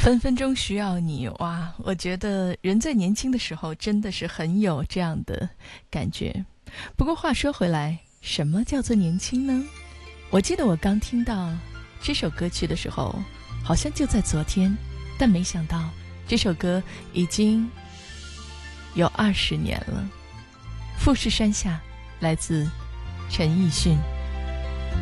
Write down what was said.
分分钟需要你。哇，我觉得人在年轻的时候真的是很有这样的感觉。不过话说回来，什么叫做年轻呢？我记得我刚听到这首歌曲的时候，好像就在昨天，但没想到这首歌已经有20年了。富士山下，来自陈奕迅。